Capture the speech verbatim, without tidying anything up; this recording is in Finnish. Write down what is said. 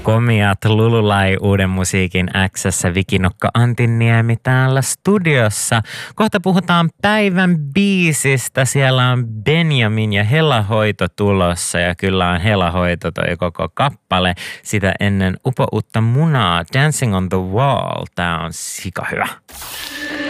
Komiat Lululai uuden musiikin X:ssä Vikinokka Antiniemi täällä studiossa. Kohta puhutaan päivän biisistä. Siellä on Benjamin ja Helahoito tulossa ja kyllä on Helahoito toi koko kappale. Sitä ennen upoutta munaa Dancing on the Wall. Tää on sika hyvä.